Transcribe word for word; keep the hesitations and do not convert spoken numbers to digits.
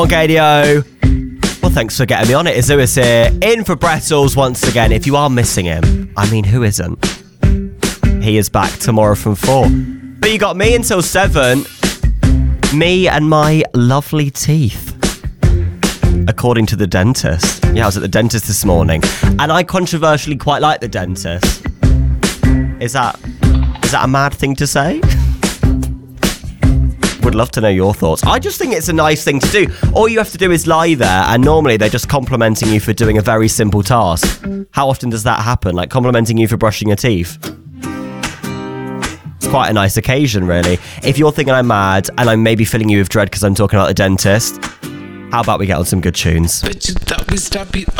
Gadio. Well, thanks for getting me on it. It's Lewis here, in for Brettles once again. If you are missing him, I mean, who isn't? He is back tomorrow from four. But you got me until seven. Me and my lovely teeth. According to the dentist. Yeah, I was at the dentist this morning, and I controversially quite like the dentist. Is that is that a mad thing to say? Would love to know your thoughts. I just think it's a nice thing to do. All you have to do is lie there, and normally they're just complimenting you for doing a very simple task. How often does that happen? Like complimenting you for brushing your teeth? It's quite a nice occasion, really. If you're thinking I'm mad and I'm maybe filling you with dread because I'm talking about the dentist, how about we get on some good tunes? Bet you thought we stop you